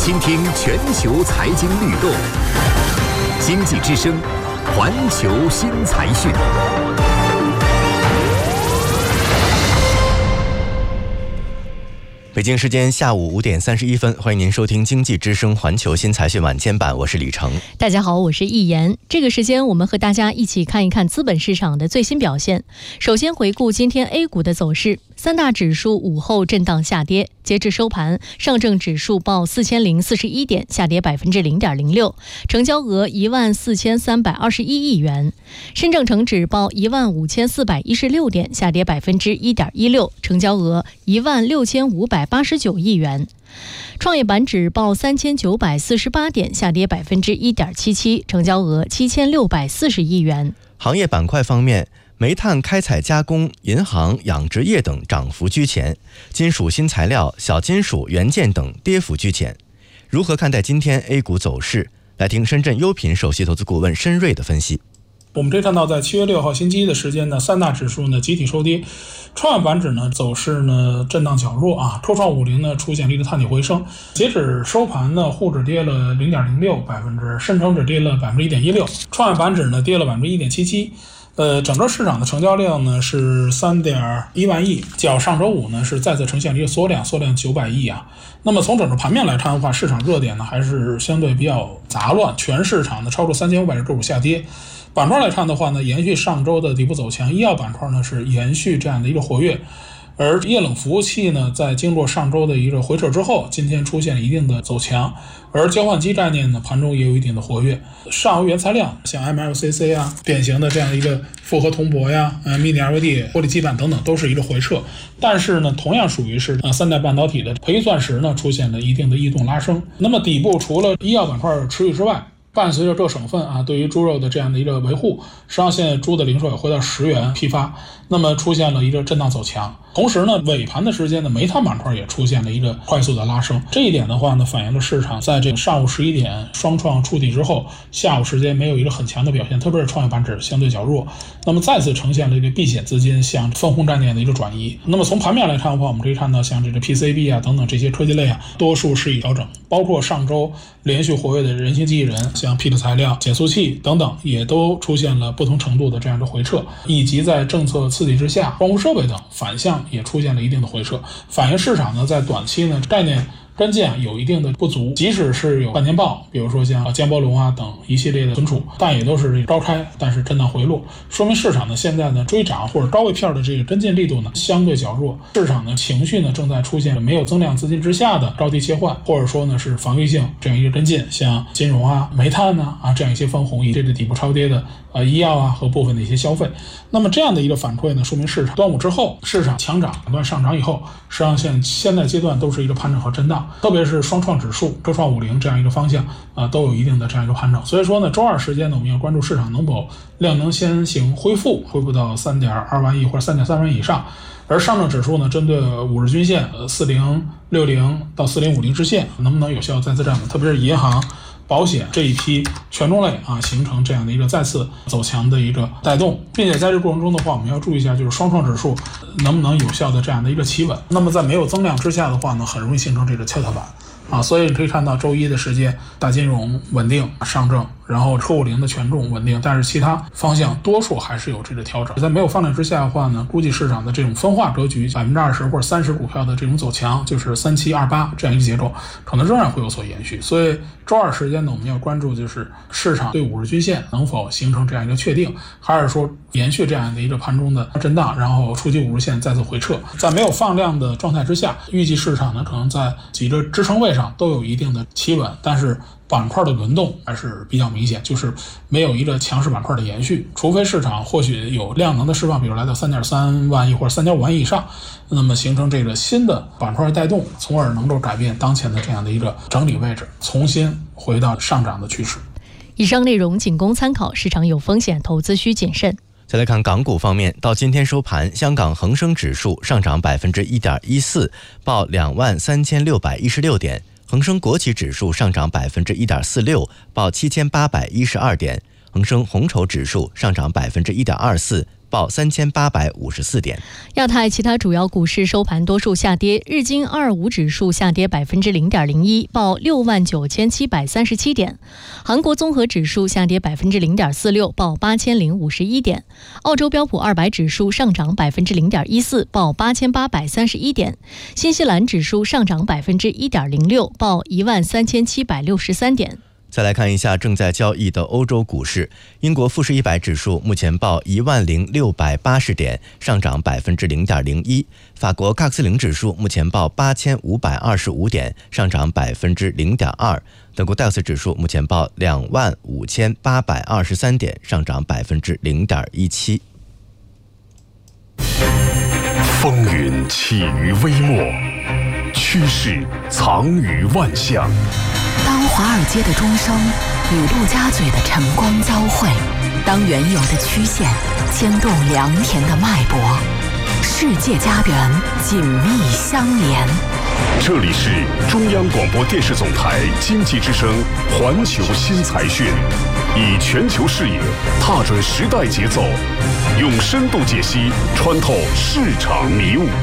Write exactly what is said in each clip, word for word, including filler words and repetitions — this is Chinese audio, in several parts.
倾听全球财经律动，经济之声，环球新财讯。北京时间下午五点三十一分，欢迎您收听经济之声环球新财讯晚间版，我是李成。 大家好，我是易言。这个时间我们和大家一起看一看资本市场的最新表现。首先回顾今天 A 股的走势，三大指数午后震荡下跌，截至收盘，上证指数报四千零四十一点，下跌百分之零点零六，成交额一万四千三百二十一亿元；深证成指报一万五千四百一十六点，下跌百分之一点一六，成交额一万六千五百八十九亿元。创业板指报三千九百四十八点，下跌百分之一点七七，成交额七千六百四十亿元。 行业板块方面，煤炭开采加工、银行、养殖业等涨幅居前，金属新材料、小金属、元件等跌幅居前。如何看待今天 A 股走势？来听深圳优品首席投资顾问申瑞的分析。 我们可以看到，在七月六号星期一的时间呢，三大指数呢集体收跌，创业板指呢走势呢震荡较弱啊，科创五零呢出现了一个探底回升。截止收盘呢，沪指跌了零点零六百分之，深成指跌了百分之一点一六，创业板指呢跌了百分之一点七七。呃，整个市场的成交量呢是三点一万亿，较上周五呢是再次呈现了一个缩量，缩量九百亿啊。那么从整个盘面来看的话，市场热点呢还是相对比较杂乱，全市场呢超过三千五百只个股下跌。板块来看的话呢，延续上周的底部走强，医药板块呢是延续这样的一个活跃，而液冷服务器呢在经过上周的一个回撤之后，今天出现了一定的走强，而交换机概念呢盘中也有一定的活跃。上游原材料像 M L C C 啊，典型的这样一个复合铜箔呀、呃 Mini L E D 玻璃基板等等都是一个回撤，但是呢同样属于是呃三代半导体的硼钻石呢出现了一定的异动拉升。那么底部除了医药板块持续之外，伴随着各省份啊对于猪肉的这样的一个维护，实际上现在猪的零售也回到十元批发，那么出现了一个震荡走强。同时呢，尾盘的时间呢，煤炭板块也出现了一个快速的拉升。这一点的话呢，反映了市场在这个上午十一点双创触底之后，下午时间没有一个很强的表现，特别是创业板指相对较弱，那么再次呈现了一个避险资金向分红概念的一个转移。那么从盘面来看的话，我们可以看到像这个 P C B 啊等等这些科技类啊，多数是以调整，包括上周连续活跃的人形机器人，像 P 的材料、减速器等等，也都出现了不同程度的这样的回撤，以及在政策刺激之下，光伏设备等反向也出现了一定的回撤，反映市场呢在短期呢概念跟进有一定的不足，即使是有半年报，比如说像江波龙啊等一系列的存储，但也都是高开，但是震荡回落，说明市场呢现在呢追涨或者高位票的这个跟进力度呢相对较弱，市场呢情绪呢正在出现没有增量资金之下的高低切换，或者说呢是防御性这样一个跟进，像金融啊、煤炭啊啊这样一些分红，以这个底部超跌的呃医药啊和部分的一些消费。那么这样的一个反馈呢，说明市场端午之后市场强涨不断上涨以后，实际上现现在阶段都是一个盘整和震荡，特别是双创指数、科创五零这样一个方向啊、呃，都有一定的这样一个盘整。所以说呢，周二时间呢，我们要关注市场能否量能先行恢复，恢复到三点二万亿或者三点三万亿以上。而上证指数呢，针对五日均线四零六零到四零五零之线，能不能有效再次站稳？特别是银行、保险这一批权重类啊，形成这样的一个再次走强的一个带动，并且在这过程中的话，我们要注意一下，就是双创指数能不能有效的这样的一个企稳。那么在没有增量之下的话呢，很容易形成这个跷跷板啊，所以你可以看到周一的时间，大金融稳定上证，然后科五零的权重稳定，但是其他方向多数还是有这个调整。在没有放量之下的话呢，估计市场的这种分化格局，百分之二十或者三十股票的这种走强，就是三七二八这样一个节奏，可能仍然会有所延续。所以周二时间呢，我们要关注就是市场对五日均线能否形成这样一个确定，还是说延续这样的一个盘中的震荡，然后触及五日线再次回撤。在没有放量的状态之下，预计市场呢可能在几个支撑位上都有一定的企稳，但是板块的轮动还是比较明显，就是没有一个强势板块的延续，除非市场或许有量能的释放，比如来到三点三万亿或者三点五万亿以上，那么形成这个新的板块带动，从而能够改变当前的这样的一个整理位置，重新回到上涨的趋势。 以上内容仅供参考，市场有风险，投资需谨慎。 再来看港股方面，到今天收盘，香港恒生指数上涨百分之一点一四，报两万三千六百一十六点；恒生国企指数上涨百分之一点四六，报七千八百一十二点；恒生红筹指数上涨百分之一点二四， 报三千八百五十四点。 亚太其他主要股市收盘多数下跌，日经二二五指数下跌百分之零点零一，报六万九千七百三十七点；韩国综合指数下跌百分之零点四六，报八千零五十一点；澳洲标普二百指数上涨百分之零点一四，报八千八百三十一点；新西兰指数上涨百分之一点零六，报一万三千七百六十三点。 再来看一下正在交易的欧洲股市，英国富时一百指数目前报一万零六百八十点，上涨百分之零点零一；法国 C A C 四零指数目前报八千五百二十五点，上涨百分之零点二；德国 D A X 指数目前报两万五千八百二十三点，上涨百分之零点一七。 风云起于微末，趋势藏于万象。 当华尔街的钟声与陆家嘴的晨光交汇，当原有的曲线牵动良田的脉搏，世界家园紧密相连。 这里是中央广播电视总台经济之声环球新财讯，以全球视野踏准时代节奏，用深度解析穿透市场迷雾。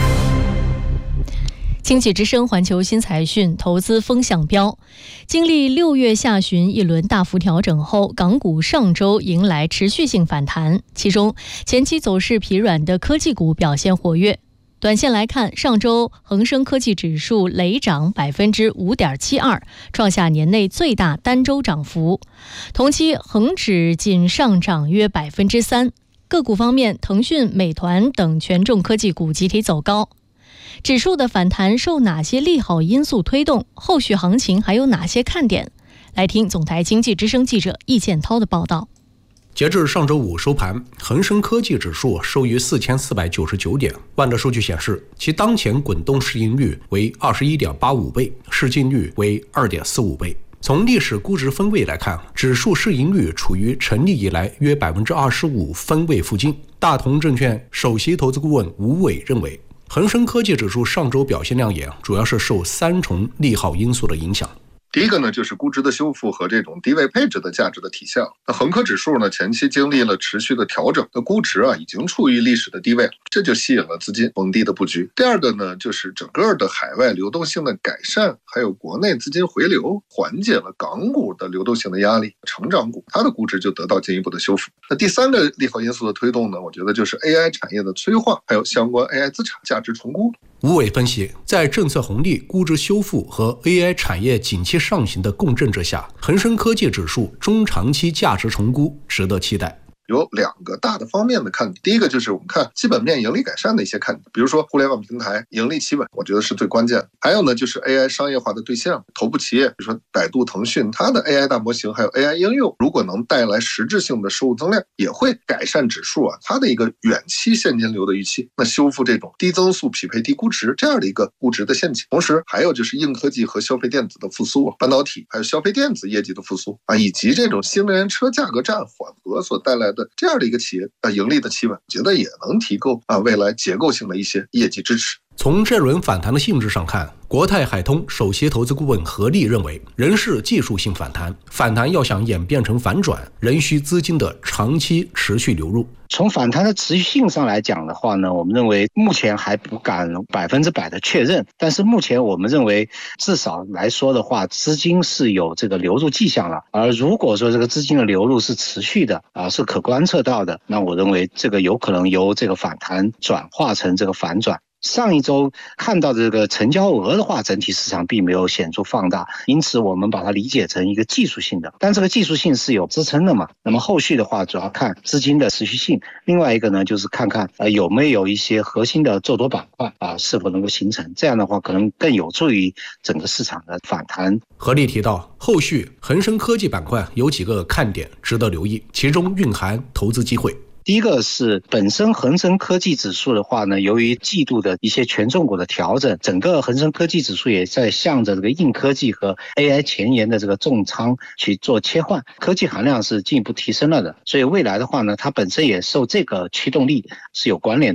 经济之声环球新财讯投资风向标，经历六月下旬一轮大幅调整后，港股上周迎来持续性反弹，其中前期走势疲软的科技股表现活跃。短线来看，上周恒生科技指数累涨百分之五点七二，创下年内最大单周涨幅。同期恒指仅上涨约百分之三。个股方面，腾讯、美团等权重科技股集体走高。指数的反弹受哪些利好因素推动？后续行情还有哪些看点？来听总台经济之声记者易建涛的报道。 截至上周五收盘，恒生科技指数收于四千四百九十九点。万德数据显示，其当前滚动市盈率为二十一点八五倍，市净率为二点四五倍。从历史估值分位来看，指数市盈率处于成立以来约百分之二十五分位附近。大同证券首席投资顾问吴伟认为，恒生科技指数上周表现亮眼，主要是受三重利好因素的影响。 第一个呢，就是估值的修复和这种低位配置的价值的体现。那恒科指数呢，前期经历了持续的调整，那估值啊已经处于历史的低位，这就吸引了资金逢低的布局。第二个呢，就是整个的海外流动性的改善，还有国内资金回流，缓解了港股的流动性的压力，成长股它的估值就得到进一步的修复。那第三个利好因素的推动呢，我觉得就是 A I 产业的催化，还有相关 A I 资产价值重估。 吴伟分析，在政策红利、估值修复和 A I 产业景气上行的共振之下，恒生科技指数中长期价值重估值得期待。 有两个大的方面的看点，第一个就是我们看基本面盈利改善的一些看点，比如说互联网平台盈利企稳，我觉得是最关键的。还有呢，就是 A I 商业化的兑现，头部企业比如说百度、腾讯，它的 A I 大模型还有 A I 应用，如果能带来实质性的收入增量，也会改善指数啊它的一个远期现金流的预期，那修复这种低增速匹配低估值这样的一个估值的陷阱。同时还有就是硬科技和消费电子的复苏，半导体还有消费电子业绩的复苏啊，以及这种新能源车价格战缓和所带来的这样的一个企业啊盈利的企稳，觉得也能提供啊未来结构性的一些业绩支持。 从这轮反弹的性质上看，国泰海通首席投资顾问何立认为，仍是技术性反弹，反弹要想演变成反转，仍需资金的长期持续流入。 从反弹的持续性上来讲的话呢，我们认为目前还不敢百分之百的确认，但是目前我们认为至少来说的话，资金是有这个流入迹象了。而如果说这个资金的流入是持续的啊，是可观测到的，那我认为这个有可能由这个反弹转化成这个反转。上一周看到这个成交额的话，整体市场并没有显著放大，因此我们把它理解成一个技术性的，但这个技术性是有支撑的嘛。那么后续的话主要看资金的持续性，另外一个呢就是看看呃有没有一些核心的做多板块啊是否能够形成，这样的话可能更有助于整个市场的反弹。 何立提到，后续恒生科技板块有几个看点值得留意，其中蕴含投资机会。 第一个是本身恒生科技指数的话呢，由于季度的一些权重股的调整，整个恒生科技指数也在向着这个硬科技和 A I 前沿的这个重仓去做切换，科技含量是进一步提升了的，所以未来的话呢，它本身也受这个驱动力是有关联的。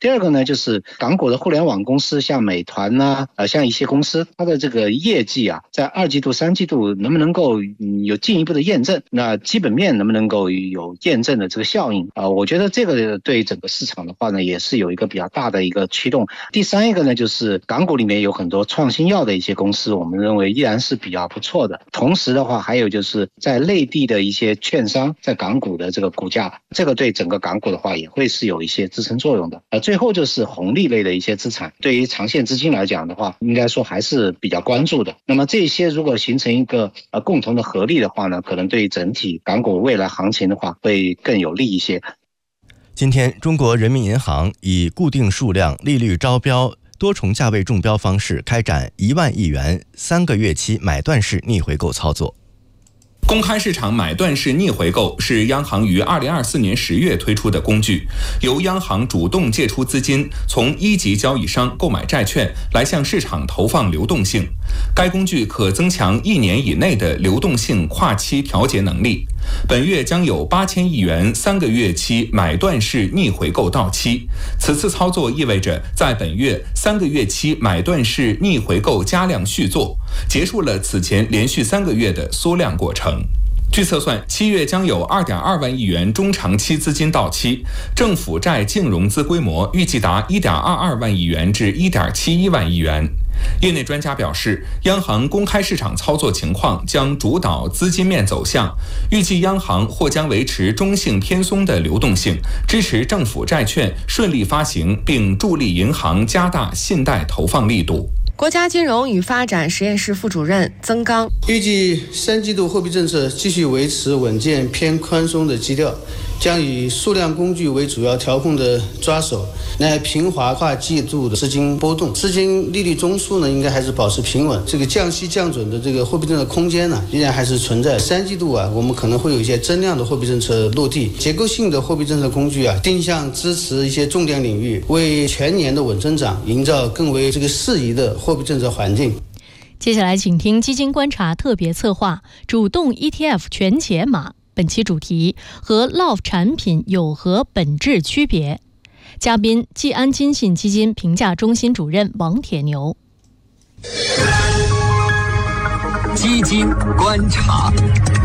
第二个呢，就是港股的互联网公司，像美团呐、啊，呃，像一些公司，它的这个业绩啊，在二季度、三季度能不能够、嗯、有进一步的验证？那基本面能不能够有验证的这个效应啊？我觉得这个对整个市场的话呢，也是有一个比较大的一个驱动。第三一个呢，就是港股里面有很多创新药的一些公司，我们认为依然是比较不错的。同时的话，还有就是在内地的一些券商在港股的这个股价，这个对整个港股的话也会是有一些支撑作用的。呃，最后就是红利类的一些资产，对于长线资金来讲的话，应该说还是比较关注的。那么这些如果形成一个呃共同的合力的话呢，可能对整体港股未来行情的话会更有利一些。 今天，中国人民银行以固定数量、利率招标、多重价位中标方式开展一万亿元三个月期买断式逆回购操作。 公开市场买断式逆回购是央行于二零二四年十月推出的工具，由央行主动借出资金，从一级交易商购买债券来向市场投放流动性。该工具可增强一年以内的流动性跨期调节能力。本月将有八千亿元三个月期买断式逆回购到期。此次操作意味着在本月三个月期买断式逆回购加量续作，结束了此前连续三个月的缩量过程。据测算，七月将有 二点二万亿元中长期资金到期，政府债净融资规模预计达 一点二二万亿元至 一点七一万亿元。业内专家表示，央行公开市场操作情况将主导资金面走向，预计央行或将维持中性偏松的流动性，支持政府债券顺利发行，并助力银行加大信贷投放力度。 国家金融与发展实验室副主任曾刚预计三季度货币政策继续维持稳健偏宽松的基调，将以数量工具为主要调控的抓手，来平滑跨季度的资金波动。资金利率中枢呢，应该还是保持平稳。这个降息降准的这个货币政策空间呢，依然还是存在。三季度啊，我们可能会有一些增量的货币政策落地，结构性的货币政策工具啊，定向支持一些重点领域，为全年的稳增长营造更为这个适宜的货币政策环境。 接下来请听基金观察特别策划主动 E T F 全解码，本期主题和 L O F 产品有何本质区别？嘉宾季安金信基金评价中心主任王铁牛。 基金观察。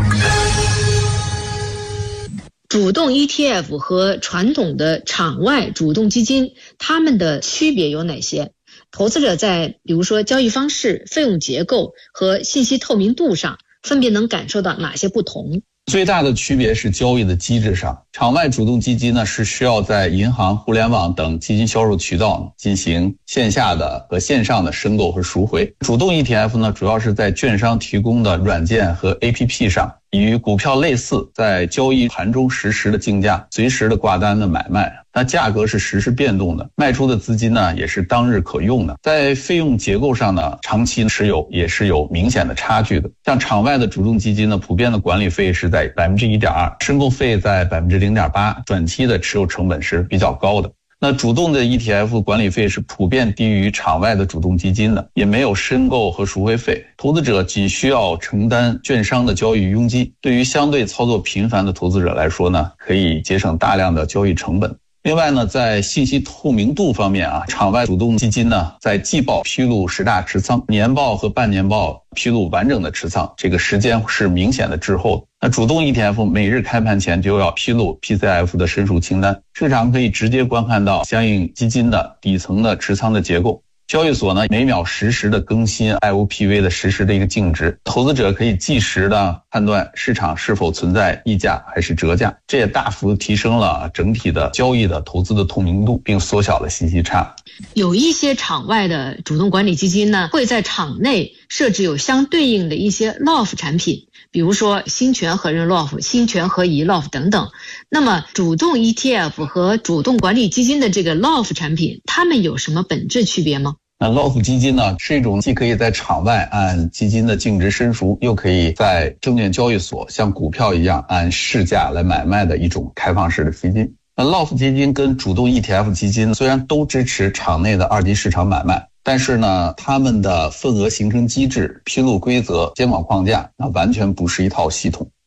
主动 E T F 和传统的场外主动基金，它们的区别有哪些？投资者在比如说交易方式、费用结构和信息透明度上，分别能感受到哪些不同？ 最大的区别是交易的机制上，场外主动基金呢是需要在银行、互联网等基金销售渠道进行线下的和线上的申购和赎回。主动 E T F 呢主要是在券商提供的软件和 A P P 上，与股票类似，在交易盘中实时的竞价，随时的挂单的买卖，那价格是实时变动的，卖出的资金呢也是当日可用的。在费用结构上呢，长期持有也是有明显的差距的。像场外的主动基金呢，普遍的管理费是在 百分之一点二， 申购费在 百分之零点八， 短期的持有成本是比较高的。那主动的 E T F 管理费是普遍低于场外的主动基金的，也没有申购和赎回费，投资者仅需要承担券商的交易佣金。对于相对操作频繁的投资者来说呢，可以节省大量的交易成本。另外呢，在信息透明度方面啊，场外主动基金呢，在季报披露十大持仓，年报和半年报披露完整的持仓，这个时间是明显的滞后。那主动 E T F 每日开盘前就要披露 P C F 的申赎清单，市场可以直接观看到相应基金的底层的持仓的结构。交易所呢，每秒实时的更新 I O P V 的实时的一个净值，投资者可以即时的判断市场是否存在溢价还是折价，这也大幅提升了整体的交易的投资的透明度，并缩小了信息差。 有一些场外的主动管理基金呢，会在场内设置有相对应的一些 L O F 产品，比如说新权合认 L O F、新权合宜 L O F 等等。那么主动 E T F 和主动管理基金的这个 L O F 产品，它们有什么本质区别吗？ 那 L O F 基金呢，是一种既可以在场外按基金的净值申赎，又可以在证券交易所像股票一样按市价来买卖的一种开放式的基金。那 L O F 基金跟主动 E T F 基金虽然都支持场内的二级市场买卖，但是呢，他们的份额形成机制、披露规则、监管框架，那完全不是一套系统。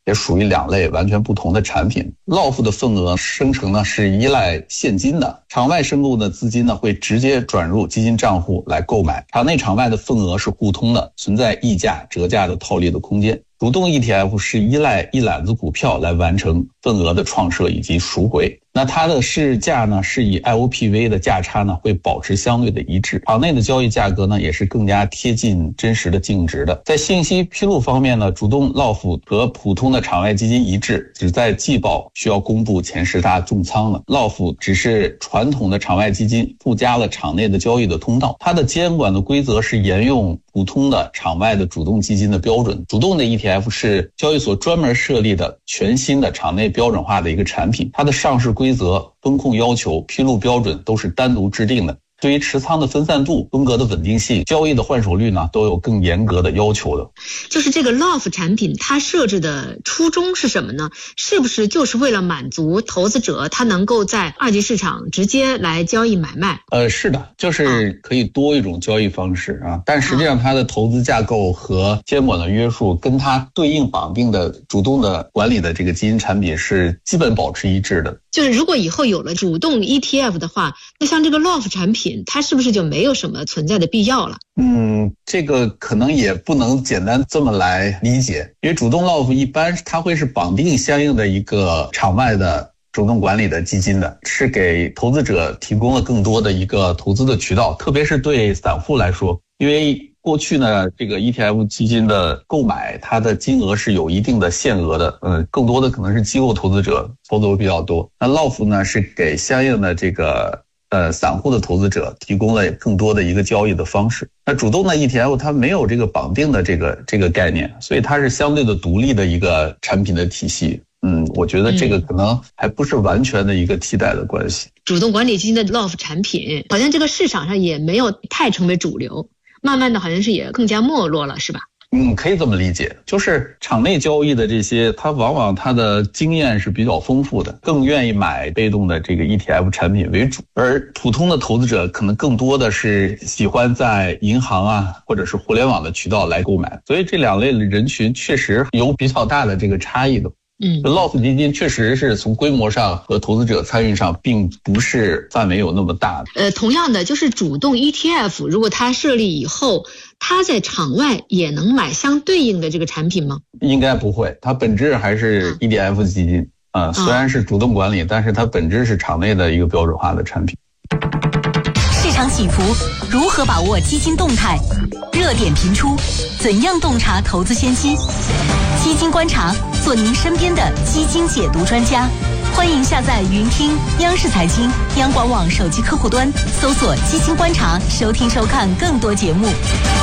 也属于两类完全不同的产品。L O F 的份额生成呢是依赖现金的，场外申购的资金呢会直接转入基金账户来购买，场内场外的份额是互通的，存在溢价、折价的套利的空间。主动 E T F 是依赖一揽子股票来完成份额的创设以及赎回，那它的市价呢是以 I O P V 的价差呢会保持相对的一致，场内的交易价格呢也是更加贴近真实的净值的。在信息披露方面呢，主动 L O F 和普通的场外基金一致，只在季报需要公布前十大重仓了。L O F 只是传统的场外基金附加了场内的交易的通道，它的监管的规则是沿用普通的场外的主动基金的标准。主动的 E T F是交易所专门设立的全新的场内标准化的一个产品，它的上市规则、风控要求、披露标准都是单独制定的。对于持仓的分散度、风格的稳定性、交易的换手率呢，都有更严格的要求的。 就是这个 L O F 产品，它设置的初衷是什么呢？是不是就是为了满足投资者他能够在二级市场直接来交易买卖？ 呃，是的，就是可以多一种交易方式啊。但实际上它的投资架构和监管的约束跟它对应绑定的主动的管理的这个基金产品是基本保持一致的。 就是如果以后有了主动 E T F 的话，那像这个 L O F 产品它是不是就没有什么存在的必要了？ 嗯，这个可能也不能简单这么来理解，因为主动 L O F 一般它会是绑定相应的一个场外的主动管理的基金的，是给投资者提供了更多的一个投资的渠道，特别是对散户来说，因为过去呢，这个 E T F 基金的购买，它的金额是有一定的限额的，嗯，更多的可能是机构投资者操作比较多。那 L O F 呢，是给相应的这个呃散户的投资者提供了更多的一个交易的方式。那主动的 E T F 它没有这个绑定的这个这个概念，所以它是相对的独立的一个产品的体系。嗯，我觉得这个可能还不是完全的一个替代的关系。 主动管理基金的 L O F 产品，好像这个市场上也没有太成为主流。慢慢的好像是也更加没落了，是吧？ 嗯，可以这么理解，就是场内交易的这些，它往往它的经验是比较丰富的，更愿意买被动的这个 E T F 产品为主，而普通的投资者可能更多的是喜欢在银行啊或者是互联网的渠道来购买，所以这两类人群确实有比较大的这个差异的。 嗯 L O F 基金确实是从规模上和投资者参与上并不是范围有那么大的。 呃，同样的就是主动 E T F， 如果它设立以后，它在场外也能买相对应的这个产品吗？ 应该不会，它本质还是 E T F 基金啊、呃，虽然是主动管理，但是它本质是场内的一个标准化的产品。 市场起伏，如何把握基金动态？热点频出，怎样洞察投资先机？基金观察，做您身边的基金解读专家。欢迎下载云听央视财经、央广网手机客户端，搜索基金观察，收听收看更多节目。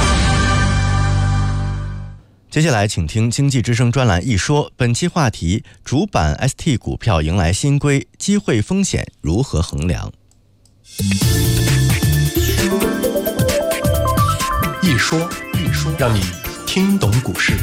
接下来请听经济之声专栏一说，本期话题：主板 S T 股票迎来新规，机会风险如何衡量？ 一说一说，让你听懂股市。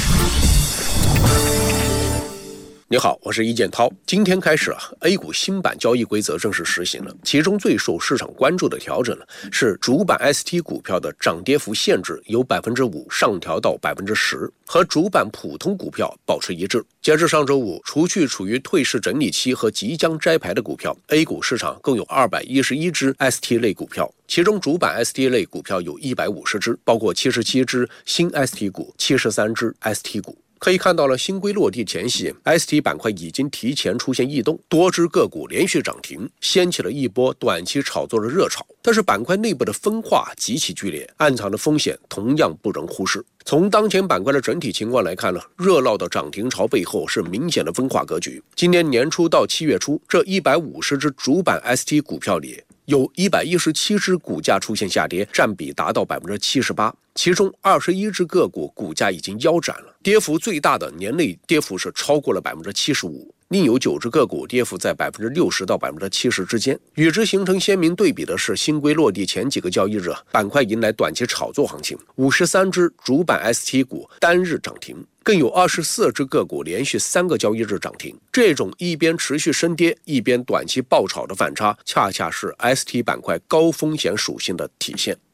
你好，我是易建涛。今天开始啊 ，A 股新版交易规则正式实行了。其中最受市场关注的调整呢，是主板 S T 股票的涨跌幅限制由百分之五上调到百分之十，和主板普通股票保持一致。截至上周五，除去处于退市整理期和即将摘牌的股票 ，A 股市场共有二百一十一只 S T 类股票，其中主板 S T 类股票有一百五十只，包括七十七只新 S T 股、七十三只 S T 股。可以看到了，新规落地前夕 ，S T 板块已经提前出现异动，多只个股连续涨停，掀起了一波短期炒作的热潮。但是板块内部的分化极其剧烈，暗藏的风险同样不容忽视。从当前板块的整体情况来看呢，热闹的涨停潮背后是明显的分化格局。今年年初到七月初，这一百五十只主板 S T 股票里，有一百一十七只股价出现下跌，占比达到百分之七十八，其中二十一只个股股价已经腰斩了，跌幅最大的年内跌幅是超过了百分之七十五。另有九只个股跌幅在百分之六十到百分之七十之间。与之形成鲜明对比的是，新规落地前几个交易日，板块迎来短期炒作行情，五十三只主板 S T 股单日涨停，更有二十四只个股连续三个交易日涨停。这种一边持续升跌，一边短期爆炒的反差，恰恰是 S T 板块高风险属性的体现。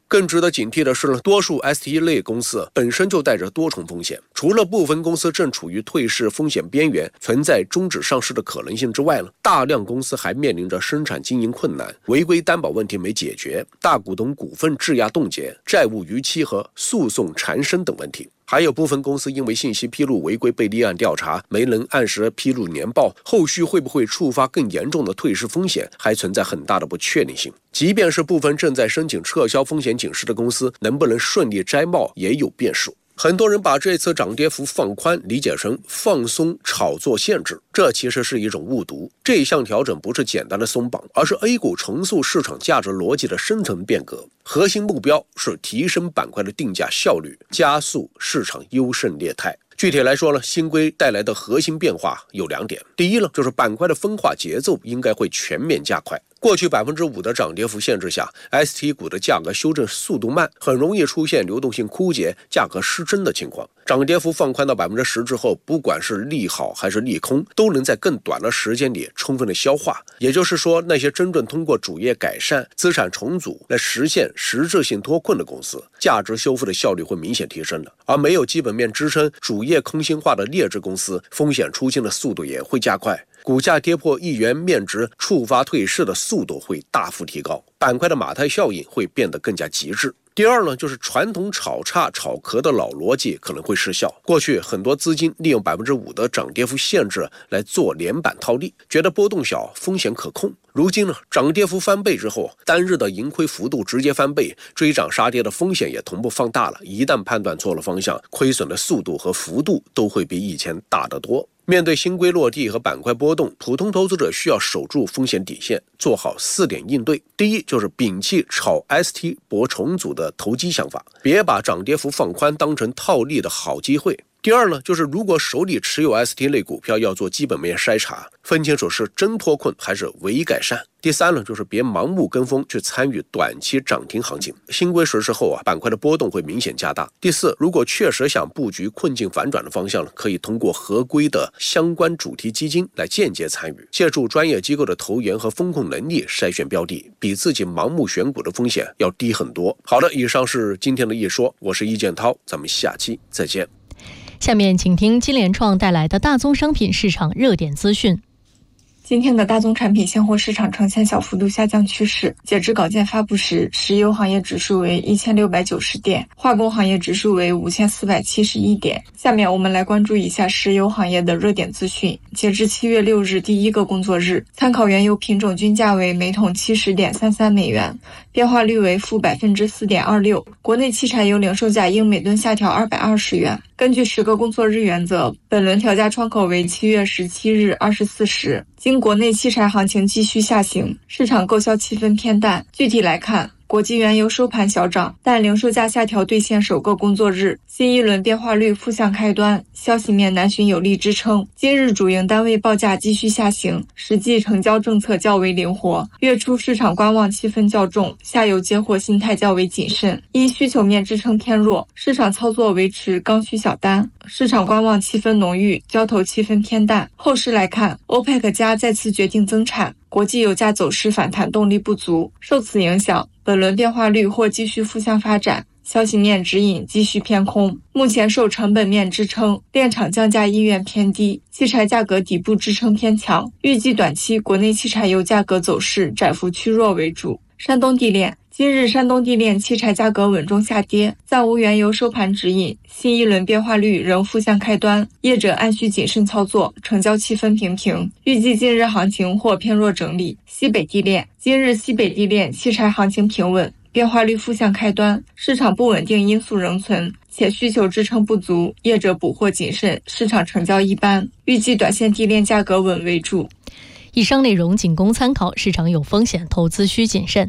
更值得警惕的是呢，多数 S T 类公司本身就带着多重风险，除了部分公司正处于退市风险边缘，存在终止上市的可能性之外呢，大量公司还面临着生产经营困难、违规担保问题没解决、大股东股份质押冻结、债务逾期和诉讼缠身等问题。还有部分公司因为信息披露违规被立案调查，没能按时披露年报，后续会不会触发更严重的退市风险，还存在很大的不确定性。即便是部分正在申请撤销风险警示的公司，能不能顺利摘帽也有变数。很多人把这次涨跌幅放宽理解成放松炒作限制，这其实是一种误读。这一项调整不是简单的松绑，而是 A 股重塑市场价值逻辑的深层变革。核心目标是提升板块的定价效率，加速市场优胜劣汰。具体来说呢，新规带来的核心变化有两点。第一呢，就是板块的分化节奏应该会全面加快。过去 百分之五 的涨跌幅限制下， S T 股的价格修正速度慢，很容易出现流动性枯竭、价格失真的情况。涨跌幅放宽到 百分之十 之后，不管是利好还是利空，都能在更短的时间里充分的消化。也就是说，那些真正通过主业改善、资产重组来实现实质性脱困的公司，价值修复的效率会明显提升的。而没有基本面支撑、主业空心化的劣质公司，风险出现的速度也会加快。股价跌破一元面值，触发退市的速度会大幅提高，板块的马太效应会变得更加极致。第二呢，就是传统炒差炒壳的老逻辑可能会失效。过去很多资金利用 百分之五 的涨跌幅限制来做连板套利，觉得波动小，风险可控。如今呢，涨跌幅翻倍之后，单日的盈亏幅度直接翻倍，追涨杀跌的风险也同步放大了。一旦判断错了方向，亏损的速度和幅度都会比以前大得多。面对新规落地和板块波动，普通投资者需要守住风险底线，做好四点应对。第一，就是摒弃炒 S T 博重组的投机想法，别把涨跌幅放宽当成套利的好机会。第二呢，就是如果手里持有 S T 类股票，要做基本面筛查，分清楚是真脱困还是伪改善。第三呢，就是别盲目跟风去参与短期涨停行情。新规实施后啊，板块的波动会明显加大。第四，如果确实想布局困境反转的方向呢，可以通过合规的相关主题基金来间接参与，借助专业机构的投研和风控能力筛选标的，比自己盲目选股的风险要低很多。好的，以上是今天的一说，我是易建涛，咱们下期再见。 下面请听金联创带来的大宗商品市场热点资讯。 今天的大宗产品现货市场呈现小幅度下降趋势。截至稿件发布时，石油行业指数为一千六百九十点，化工行业指数为五千四百七十一点。下面我们来关注一下石油行业的热点资讯。截至七月六日第一个工作日，参考原油品种均价为每桶七十点三三美元，变化率为负百分之四点二六。国内汽柴油零售价应每吨下调二百二十元。根据十个工作日原则，本轮调价窗口为七月十七日二十四时。经国内汽柴行情继续下行，市场购销气氛偏淡。具体来看，国际原油收盘小涨，但零售价下调兑现首个工作日，新一轮变化率负向开端，消息面难寻有力支撑。今日主营单位报价继续下行，实际成交政策较为灵活。月初市场观望气氛较重，下游接货心态较为谨慎，因需求面支撑偏弱，市场操作维持刚需小单。市场观望气氛浓郁，交投气氛偏淡。后市来看，欧佩克加再次决定增产，国际油价走势反弹动力不足，受此影响，本轮变化率或继续负向发展，消息面指引继续偏空。目前受成本面支撑，炼厂降价意愿偏低，汽柴价格底部支撑偏强，预计短期国内汽柴油价格走势窄幅趋弱为主。山东地炼今日山东地炼汽柴价格稳中下跌，暂无原油收盘指引，新一轮变化率仍负向开端，业者按需谨慎操作，成交气氛平平，预计近日行情或偏弱整理。西北地炼今日西北地炼汽柴行情平稳，变化率负向开端，市场不稳定因素仍存，且需求支撑不足，业者补货谨慎，市场成交一般，预计短线地炼价格稳为主。 以上内容仅供参考，市场有风险，投资需谨慎。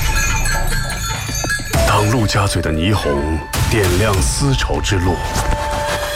当陆家嘴的霓虹点亮丝绸之路，